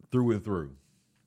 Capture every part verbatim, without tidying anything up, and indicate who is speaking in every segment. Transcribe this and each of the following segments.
Speaker 1: through and through.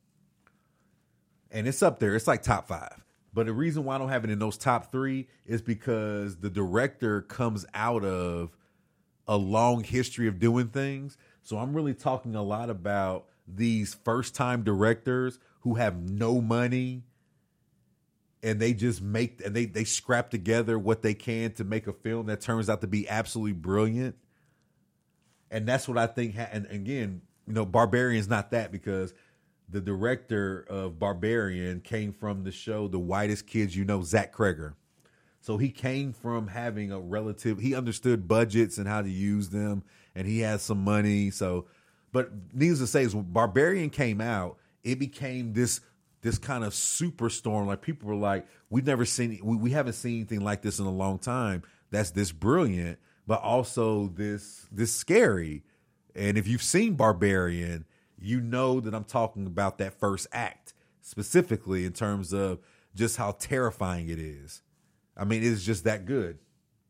Speaker 1: And it's up there. It's like top five. But the reason why I don't have it in those top three is because the director comes out of a long history of doing things. So I'm really talking a lot about these first-time directors who have no money and they just make and they they scrap together what they can to make a film that turns out to be absolutely brilliant. And that's what I think. Ha- and again, you know, Barbarian's not that, because the director of Barbarian came from the show The Whitest Kids You Know, Zach Kreger. So he came from having a relative, he understood budgets and how to use them, and he has some money. So, but needless to say, is when Barbarian came out, it became this this kind of superstorm. Like, people were like, we've never seen, we, we haven't seen anything like this in a long time. That's this brilliant, but also this this scary. And if you've seen Barbarian, you know that I'm talking about that first act specifically in terms of just how terrifying it is. I mean, it's just that good.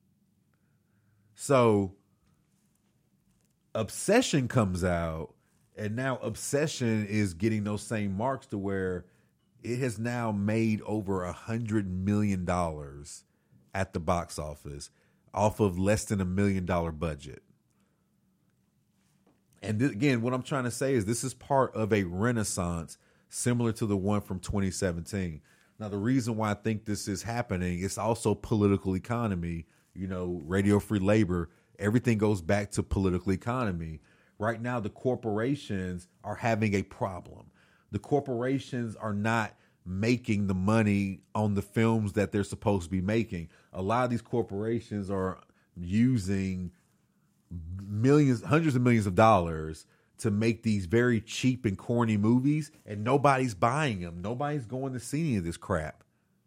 Speaker 1: So Obsession comes out, and now Obsession is getting those same marks to where it has now made over a hundred million dollars at the box office off of less than a million dollar budget. And th- again, what I'm trying to say is this is part of a renaissance similar to the one from twenty seventeen. Now, the reason why I think this is happening is also political economy, you know, radio free labor. Everything goes back to political economy. Right now, the corporations are having a problem. The corporations are not making the money on the films that they're supposed to be making. A lot of these corporations are using millions, hundreds of millions of dollars to make these very cheap and corny movies, and nobody's buying them. Nobody's going to see any of this crap.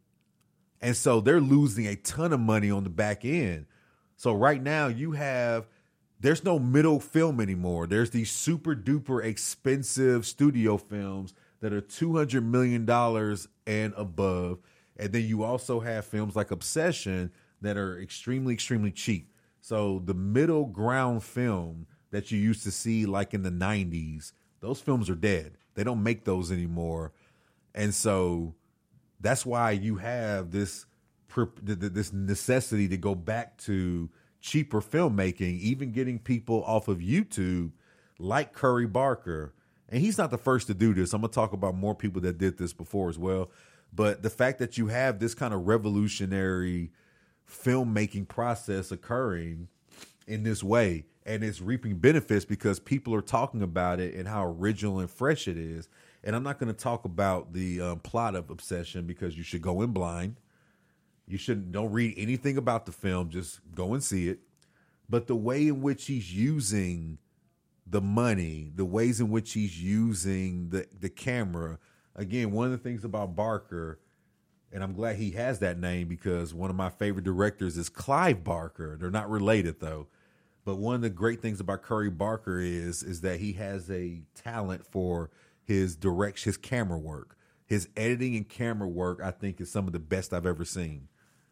Speaker 1: And so they're losing a ton of money on the back end. So right now you have, there's no middle film anymore. There's these super duper expensive studio films that are two hundred million dollars and above. And then you also have films like Obsession that are extremely, extremely cheap. So the middle ground film that you used to see like in the nineties, those films are dead. They don't make those anymore. And so that's why you have this this necessity to go back to cheaper filmmaking, even getting people off of YouTube like Curry Barker. And he's not the first to do this. I'm going to talk about more people that did this before as well. But the fact that you have this kind of revolutionary filmmaking process occurring in this way, and it's reaping benefits because people are talking about it and how original and fresh it is. And I'm not going to talk about the um, plot of Obsession because you should go in blind. You shouldn't, don't read anything about the film. Just go and see it. But the way in which he's using the money, the ways in which he's using the, the camera. Again, one of the things about Barker, and I'm glad he has that name because one of my favorite directors is Clive Barker. They're not related though. But one of the great things about Curry Barker is, is that he has a talent for his direct, his camera work. His editing and camera work, I think, is some of the best I've ever seen.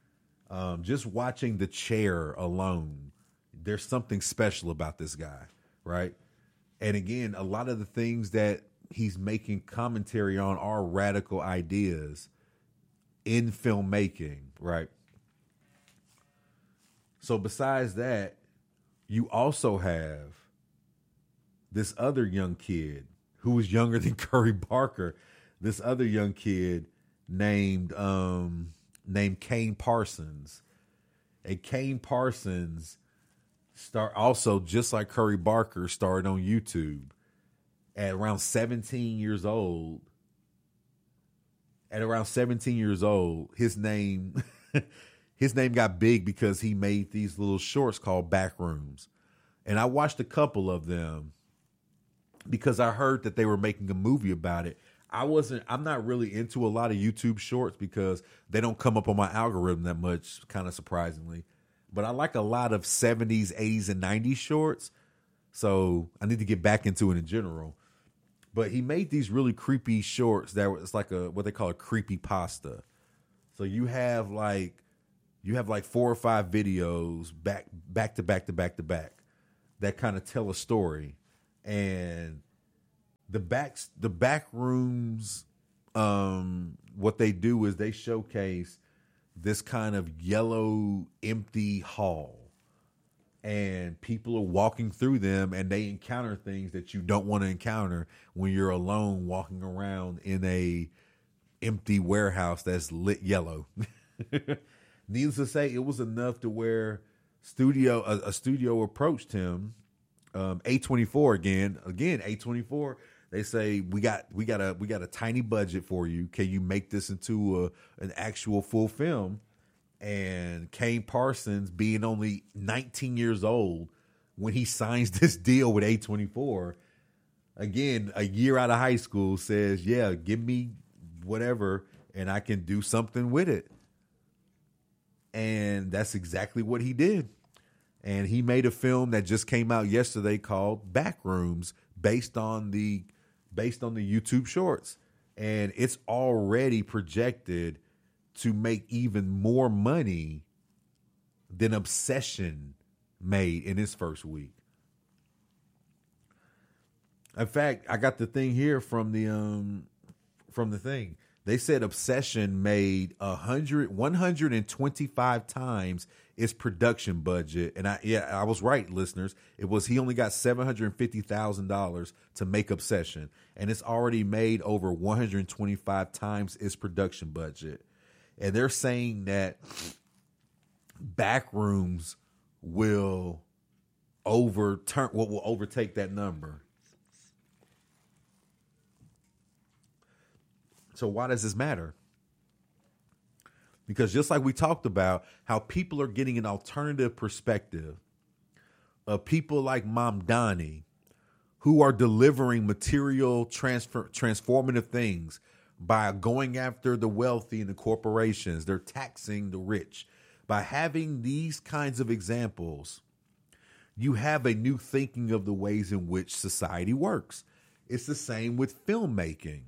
Speaker 1: Um, just watching The Chair alone, there's something special about this guy, right? And again, a lot of the things that he's making commentary on are radical ideas in filmmaking, right? So besides that, you also have this other young kid who was younger than Curry Barker. This other young kid named um, named Kane Parsons. And Kane Parsons start also, just like Curry Barker, started on YouTube at around seventeen years old. At around seventeen years old, his name his name got big because he made these little shorts called Backrooms. And I watched a couple of them because I heard that they were making a movie about it. I wasn't, I'm not really into a lot of YouTube shorts because they don't come up on my algorithm that much, kind of surprisingly. But I like a lot of seventies, eighties, and nineties shorts. So I need to get back into it in general. But he made these really creepy shorts that was like a, what they call a creepy pasta. So you have like, you have like four or five videos back, back to back to back to back that kind of tell a story. And the back the back rooms, um, what they do is they showcase this kind of yellow empty hall, and people are walking through them, and they encounter things that you don't want to encounter when you're alone walking around in a empty warehouse that's lit yellow. Needless to say, it was enough to where studio a, a studio approached him. Um, A twenty-four again, again A twenty-four. They say we got we got a we got a tiny budget for you. Can you make this into a an actual full film? And Kane Parsons, being only nineteen years old when he signs this deal with A twenty-four, again a year out of high school, says, "Yeah, give me whatever, and I can do something with it." And that's exactly what he did. And he made a film that just came out yesterday called Backrooms, based on the based on the YouTube shorts. And it's already projected to make even more money than Obsession made in its first week. In fact, I got the thing here from the um from the thing. They said Obsession made a hundred, one hundred twenty-five times its production budget. And I, yeah, I was right, listeners. It was, he only got seven hundred fifty thousand dollars to make Obsession. And it's already made over one hundred twenty-five times its production budget. And they're saying that Backrooms will overturn, what will overtake that number. So why does this matter? Because just like we talked about, how people are getting an alternative perspective of people like Mamdani, who are delivering material transfer, transformative things by going after the wealthy and the corporations. They're taxing the rich. By having these kinds of examples, you have a new thinking of the ways in which society works. It's the same with filmmaking.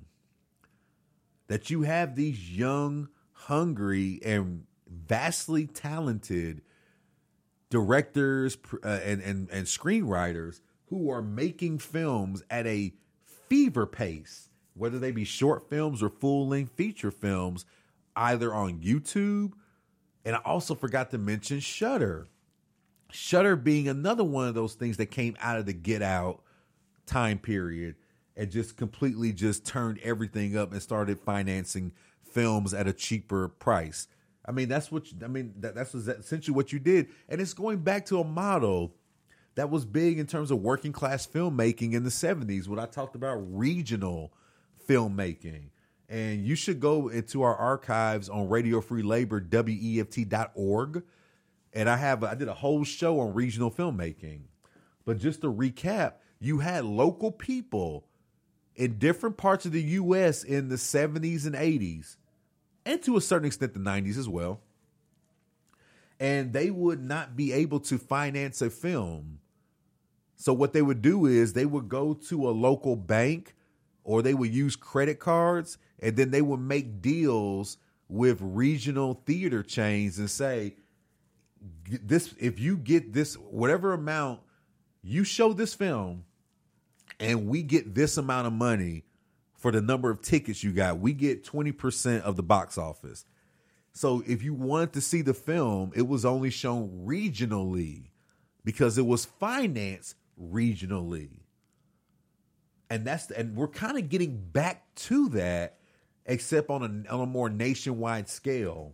Speaker 1: That you have these young, hungry, and vastly talented directors uh, and, and, and screenwriters who are making films at a fever pace, whether they be short films or full-length feature films, either on YouTube. And I also forgot to mention Shudder. Shudder being another one of those things that came out of the Get Out time period and just completely just turned everything up and started financing films at a cheaper price. I mean, that's what, I mean, that, that's essentially what you did. And it's going back to a model that was big in terms of working class filmmaking in the seventies, when I talked about regional filmmaking. And you should go into our archives on Radio Free Labor, W E F T dot org. And I have, I did a whole show on regional filmmaking. But just to recap, you had local people in different parts of the U S in the seventies and eighties, and to a certain extent the nineties as well. And they would not be able to finance a film. So what they would do is they would go to a local bank, or they would use credit cards, and then they would make deals with regional theater chains and say, this, if you get this, whatever amount, you show this film, and we get this amount of money for the number of tickets you got. We get twenty percent of the box office. So if you wanted to see the film, it was only shown regionally because it was financed regionally. And that's, and we're kind of getting back to that, except on a, on a more nationwide scale.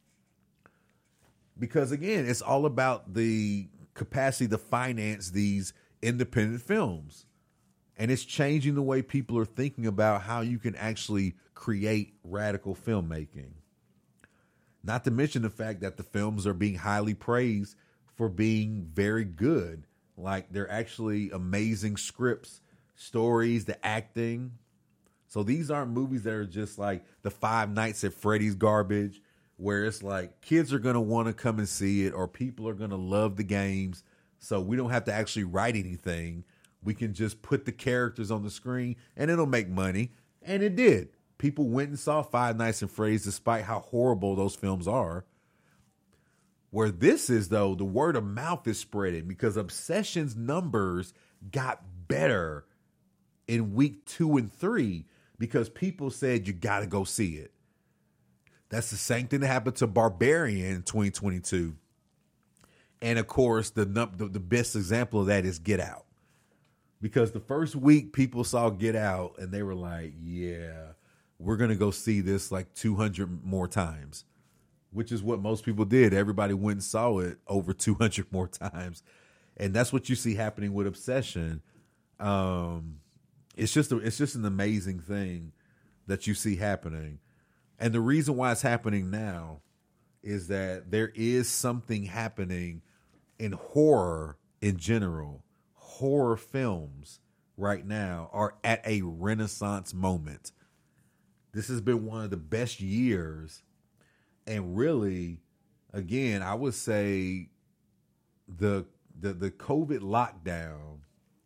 Speaker 1: Because again, it's all about the capacity to finance these independent films. And it's changing the way people are thinking about how you can actually create radical filmmaking. Not to mention the fact that the films are being highly praised for being very good. Like, they're actually amazing scripts, stories, the acting. So these aren't movies that are just like the Five Nights at Freddy's garbage, where it's like kids are going to want to come and see it, or people are going to love the games. So we don't have to actually write anything. We can just put the characters on the screen and it'll make money. And it did. People went and saw Five Nights at Freddy's despite how horrible those films are. Where this is, though, the word of mouth is spreading because Obsession's numbers got better in week two and three because people said you got to go see it. That's the same thing that happened to Barbarian in twenty twenty-two. And of course, the, the the best example of that is Get Out. Because the first week people saw Get Out and they were like, yeah, we're going to go see this like two hundred more times, which is what most people did. Everybody went and saw it over two hundred more times. And that's what you see happening with Obsession. Um, it's just a, it's just an amazing thing that you see happening. And the reason why it's happening now is that there is something happening in horror in general. Horror films right now are at a renaissance moment. This has been one of the best years. And really, again, I would say the the the COVID lockdown,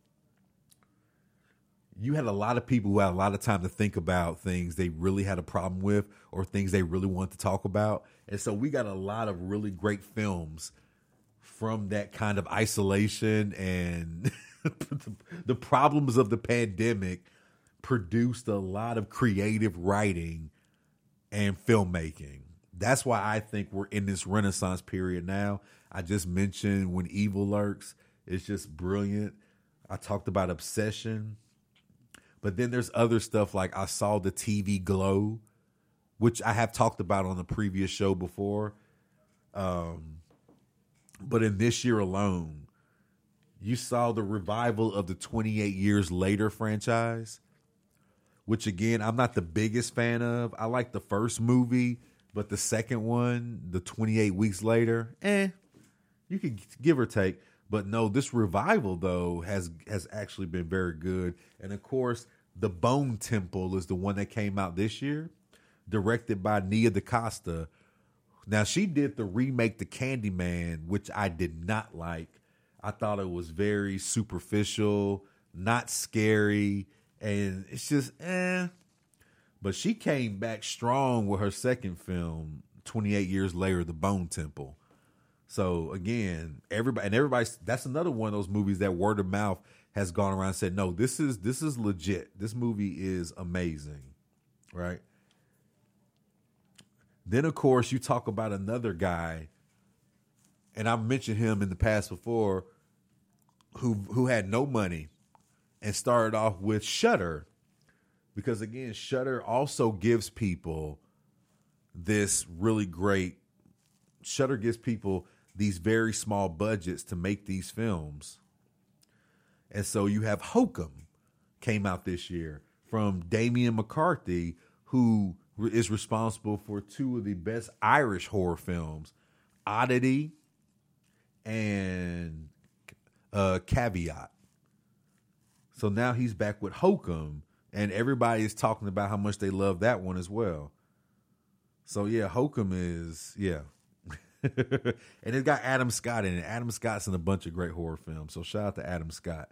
Speaker 1: you had a lot of people who had a lot of time to think about things they really had a problem with or things they really wanted to talk about. And so we got a lot of really great films from that kind of isolation and the problems of the pandemic produced a lot of creative writing and filmmaking. That's why I think we're in this renaissance period now. I just mentioned When Evil Lurks. It's just brilliant. I talked about Obsession. But then there's other stuff like I saw the T V Glow, which I have talked about on the previous show before. Um, but in this year alone, you saw the revival of the twenty-eight Years Later franchise, which again, I'm not the biggest fan of. I like the first movie, but the second one, the twenty-eight Weeks Later, eh, you could give or take. But no, this revival, though, has has actually been very good. And, of course, The Bone Temple is the one that came out this year, directed by Nia DaCosta. Now, she did the remake to Candyman, which I did not like. I thought it was very superficial, not scary, and it's just, eh. But she came back strong with her second film, twenty-eight Years Later, The Bone Temple. So again, everybody and everybody, that's another one of those movies that word of mouth has gone around and said, no, this is this is legit. This movie is amazing, right? Then, of course, you talk about another guy, and I've mentioned him in the past before, who who had no money and started off with Shudder. Because, again, Shudder also gives people this really great, Shudder gives people these very small budgets to make these films. And so you have Hokum came out this year from Damian McCarthy, who is responsible for two of the best Irish horror films, Oddity and uh, Caveat. So now he's back with Hokum, and everybody is talking about how much they love that one as well. So yeah, Hokum is, yeah. And it's got Adam Scott in it. Adam Scott's in a bunch of great horror films. So shout out to Adam Scott.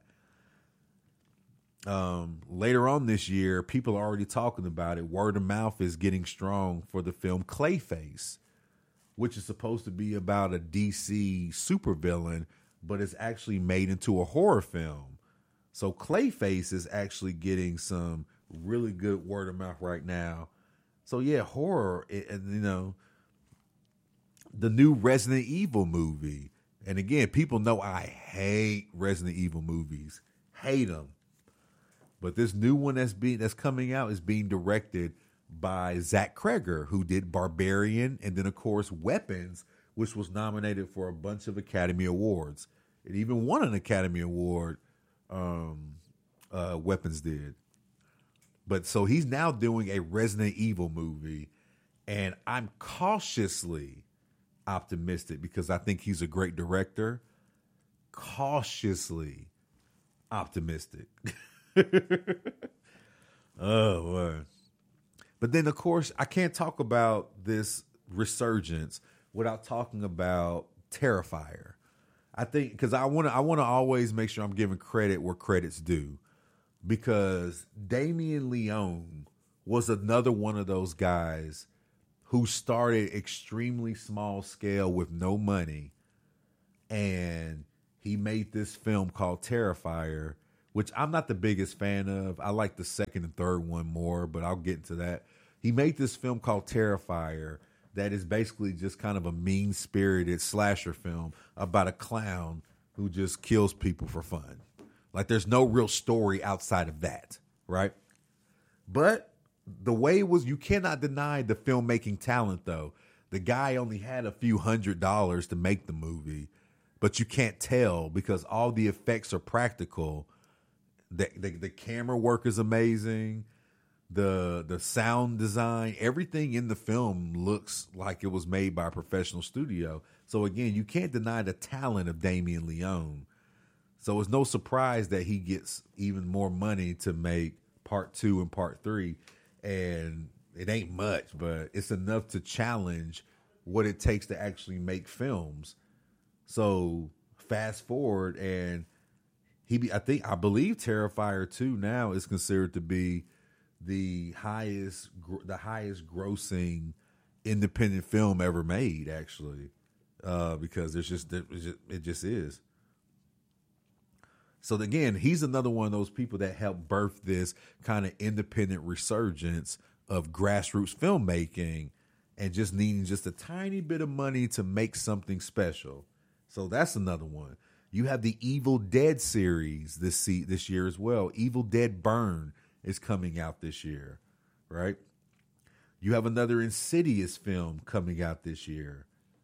Speaker 1: Um, later on this year, people are already talking about it. Word of mouth is getting strong for the film Clayface, which is supposed to be about a D C supervillain, but it's actually made into a horror film. So Clayface is actually getting some really good word of mouth right now. So yeah, horror, and you know, the new Resident Evil movie. And again, people know I hate Resident Evil movies. Hate them. But this new one that's being that's coming out is being directed by Zach Cregger, who did Barbarian and then, of course, Weapons, which was nominated for a bunch of Academy Awards. It even won an Academy Award, um, uh, Weapons did. But so he's now doing a Resident Evil movie, and I'm cautiously optimistic because I think he's a great director. Cautiously optimistic. Oh, boy. But then, of course, I can't talk about this resurgence without talking about Terrifier. I think because I want to I want to always make sure I'm giving credit where credit's due, because Damien Leone was another one of those guys who started extremely small scale with no money, and he made this film called Terrifier, which I'm not the biggest fan of. I like the second and third one more, but I'll get into that. He made this film called Terrifier that is basically just kind of a mean-spirited slasher film about a clown who just kills people for fun. Like, there's no real story outside of that, right? But the way it was, you cannot deny the filmmaking talent, though. The guy only had a few hundred dollars to make the movie, but you can't tell because all the effects are practical. The, the, the camera work is amazing. The the sound design, everything in the film looks like it was made by a professional studio. So again, you can't deny the talent of Damien Leone. So it's no surprise that he gets even more money to make part two and part three. And it ain't much, but it's enough to challenge what it takes to actually make films. So fast forward, and he be, I think I believe Terrifier two now is considered to be the highest the highest grossing independent film ever made, actually, uh, because there's just it just, it just is. So again, he's another one of those people that helped birth this kind of independent resurgence of grassroots filmmaking and just needing just a tiny bit of money to make something special. So that's another one. You have the Evil Dead series this this year as well. Evil Dead Burn is coming out this year, right? You have another Insidious film coming out this year.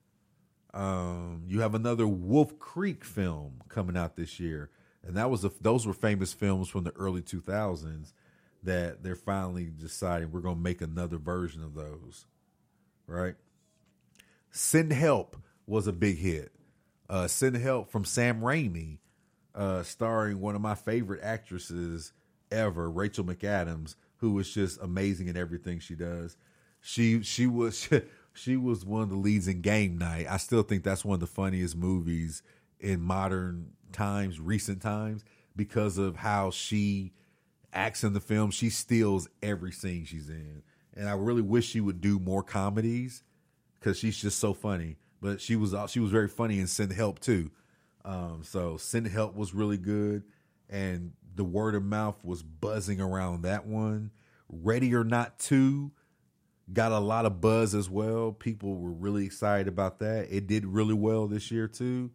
Speaker 1: Um, you have another Wolf Creek film coming out this year, and that was a, those were famous films from the early two thousands that they're finally deciding we're going to make another version of those, right? Send Help was a big hit. Uh, Send Help from Sam Raimi, uh, starring one of my favorite actresses ever, Rachel McAdams, who was just amazing in everything she does. She she was she was one of the leads in Game Night. I still think that's one of the funniest movies in modern times, recent times, because of how she acts in the film. She steals every scene she's in, and I really wish she would do more comedies because she's just so funny. But she was she was very funny in Send Help too. Um, so Send Help was really good, and the word of mouth was buzzing around that one. Ready or Not two got a lot of buzz as well. People were really excited about that. It did really well this year too.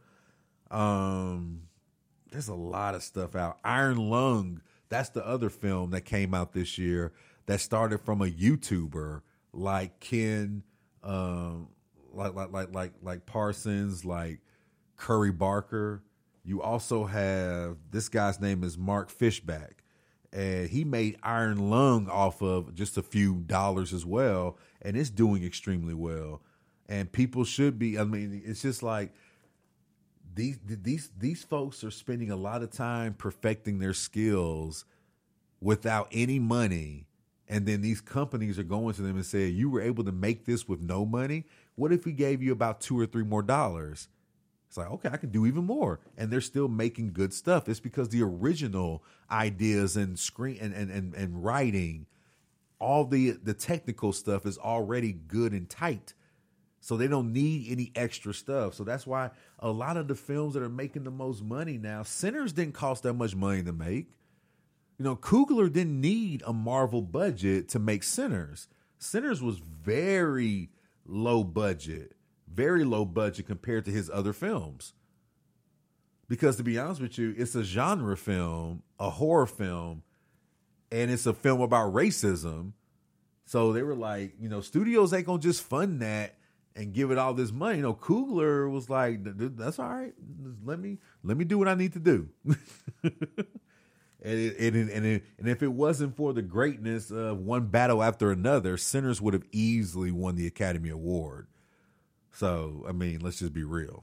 Speaker 1: Um, there's a lot of stuff out. Iron Lung, that's the other film that came out this year that started from a YouTuber like Ken, um, like like like like like Parsons, like Curry Barker. You also have, this guy's name is Mark Fishback, and he made Iron Lung off of just a few dollars as well, and it's doing extremely well. And people should be, I mean, it's just like these these these folks are spending a lot of time perfecting their skills without any money, and then these companies are going to them and saying, you were able to make this with no money? What if we gave you about two or three more dollars? It's like, okay, I can do even more. And they're still making good stuff. It's because the original ideas and screen and, and, and, and writing, all the, the technical stuff is already good and tight. So they don't need any extra stuff. So that's why a lot of the films that are making the most money now, Sinners didn't cost that much money to make. You know, Coogler didn't need a Marvel budget to make Sinners. Sinners was very low budget. Very low budget compared to his other films. Because to be honest with you, it's a genre film, a horror film, and it's a film about racism. So they were like, you know, studios ain't gonna just fund that and give it all this money. You know, Coogler was like, that's all right. Let me let me do what I need to do. and, it, and, and, it, and if it wasn't for the greatness of one battle after another, Sinners would have easily won the Academy Award. So, I mean, let's just be real.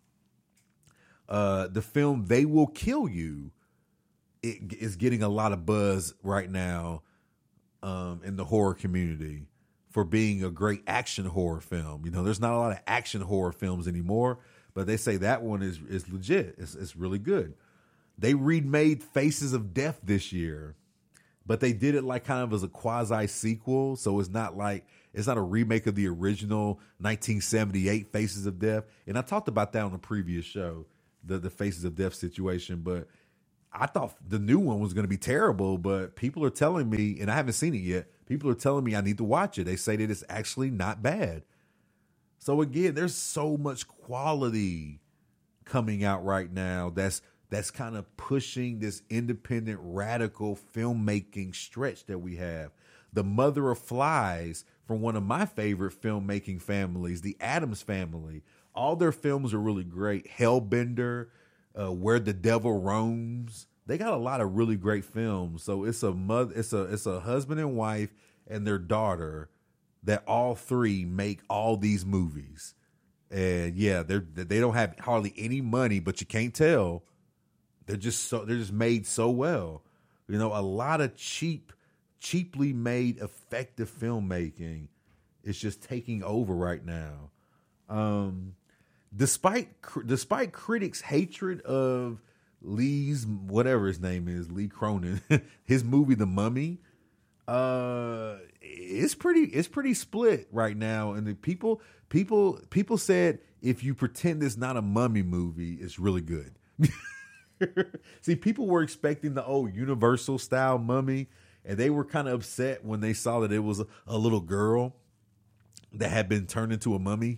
Speaker 1: Uh, the film They Will Kill You it is getting a lot of buzz right now um, in the horror community for being a great action horror film. You know, there's not a lot of action horror films anymore, but they say that one is is legit. It's, it's really good. They remade Faces of Death this year, but they did it like kind of as a quasi sequel. So it's not like, it's not a remake of the original nineteen seventy-eight Faces of Death. And I talked about that on the previous show, the, the Faces of Death situation. But I thought the new one was going to be terrible, but people are telling me, and I haven't seen it yet. People are telling me I need to watch it. They say that it's actually not bad. So again, there's so much quality coming out right now that's that's kind of pushing this independent, radical filmmaking stretch that we have. The Mother of Flies, from one of my favorite filmmaking families, the Addams Family. All their films are really great. Hellbender, uh, Where the Devil Roams. They got a lot of really great films. So it's a mother, it's a it's a husband and wife and their daughter that all three make all these movies. And yeah, they're they don't have hardly any money, but you can't tell. They're just so they're just made so well. You know, a lot of cheap, cheaply made, effective filmmaking is just taking over right now. Um, despite despite critics' hatred of Lee's whatever his name is, Lee Cronin, his movie The Mummy, uh, it's pretty it's pretty split right now. And the people people people said if you pretend it's not a mummy movie, it's really good. See, people were expecting the old Universal style mummy, and they were kind of upset when they saw that it was a, a little girl that had been turned into a mummy.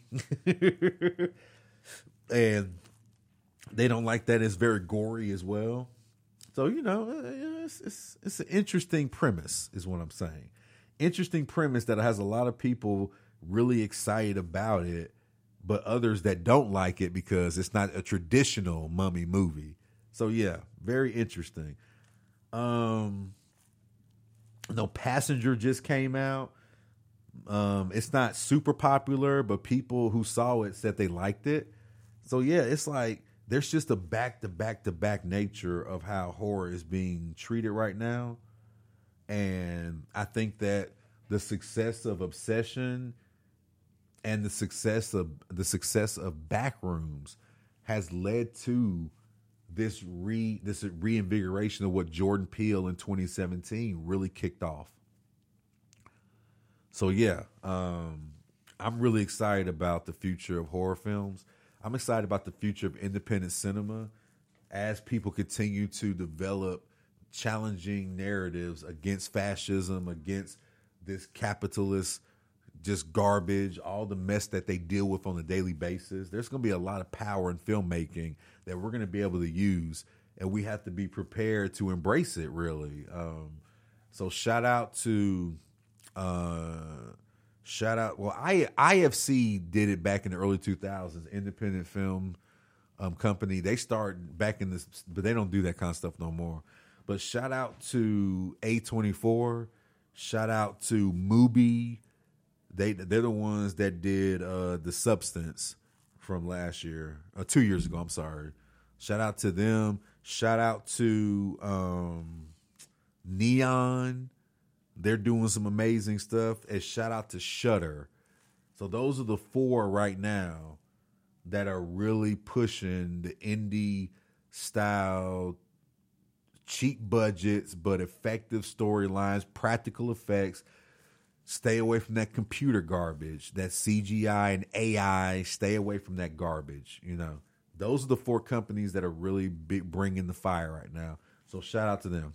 Speaker 1: And they don't like that. It's very gory as well. So, you know, it's, it's, it's an interesting premise is what I'm saying. Interesting premise that has a lot of people really excited about it, but others that don't like it because it's not a traditional mummy movie. So, yeah, very interesting. Um, no, Passenger just came out. Um, it's not super popular, but people who saw it said they liked it. So, yeah, it's like there's just a back-to-back-to-back nature of how horror is being treated right now. And I think that the success of Obsession and the success of the success of Backrooms has led to this re this reinvigoration of what Jordan Peele in twenty seventeen really kicked off. So yeah, um, I'm really excited about the future of horror films. I'm excited about the future of independent cinema as people continue to develop challenging narratives against fascism, against this capitalist just garbage, all the mess that they deal with on a daily basis. There's going to be a lot of power in filmmaking that we're going to be able to use, and we have to be prepared to embrace it, really. Um, so shout out to, uh, shout out, well, I, I F C did it back in the early two thousands, independent film um, company. They started back in this, but they don't do that kind of stuff no more. But shout out to A twenty-four, shout out to Mubi. They they're the ones that did uh, The Substance from last year, uh, two years ago. I'm sorry. Shout out to them. Shout out to um, Neon. They're doing some amazing stuff. And shout out to Shudder. So those are the four right now that are really pushing the indie style, cheap budgets but effective storylines, practical effects. Stay away from that computer garbage, that C G I and A I. Stay away from that garbage. You know, those are the four companies that are really big, bringing the fire right now. So shout out to them.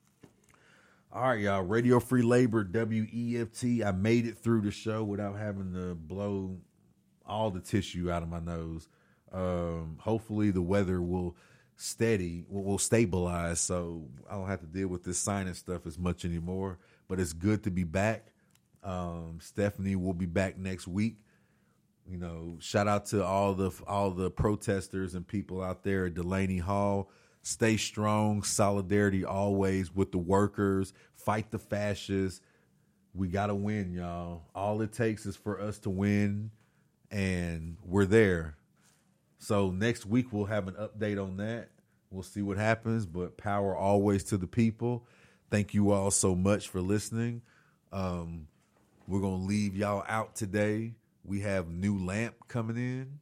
Speaker 1: All right, y'all. Radio Free Labor, W E F T. I made it through the show without having to blow all the tissue out of my nose. Um, hopefully the weather will steady, will, will stabilize, so I don't have to deal with this sinus stuff as much anymore. But it's good to be back. Um, Stephanie will be back next week. You know, shout out to all the all the protesters and people out there at Delaney Hall. Stay strong, solidarity always with the workers. Fight the fascists. We gotta win, y'all. All it takes is for us to win, and we're there. So next week we'll have an update on that. We'll see what happens, but power always to the people. Thank you all so much for listening. Um, We're going to leave y'all out today. We have new lamp coming in.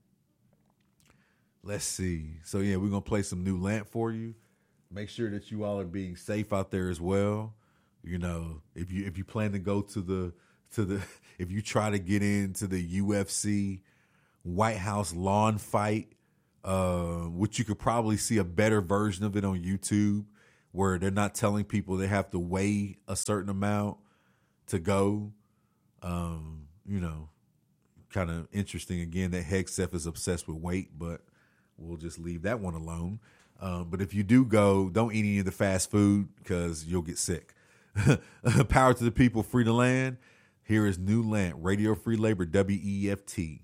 Speaker 1: Let's see. So, yeah, we're going to play some new lamp for you. Make sure that you all are being safe out there as well. You know, if you if you plan to go to the, to the if you try to get into the U F C White House lawn fight uh, which you could probably see a better version of it on YouTube, where they're not telling people they have to weigh a certain amount to go. Um, you know, kind of interesting. Again, that Hegseth is obsessed with weight, but we'll just leave that one alone. Um, but if you do go, don't eat any of the fast food because you'll get sick. Power to the people, free the land. Here is New Land, Radio Free Labor, W E F T.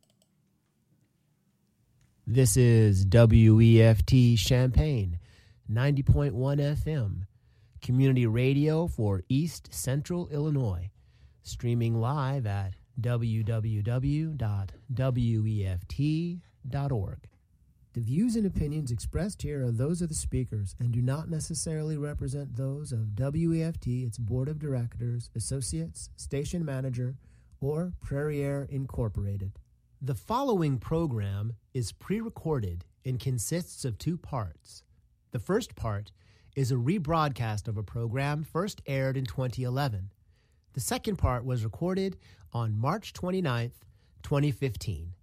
Speaker 2: This is W E F T Champaign, ninety point one F M, community radio for East Central Illinois, streaming live at w w w dot w e f t dot org. The views and opinions expressed here are those of the speakers and do not necessarily represent those of W E F T, its board of directors, associates, station manager, or Prairie Air Incorporated. The following program is pre-recorded and consists of two parts. The first part is a rebroadcast of a program first aired in twenty eleven. The second part was recorded on March twenty-ninth, twenty fifteen.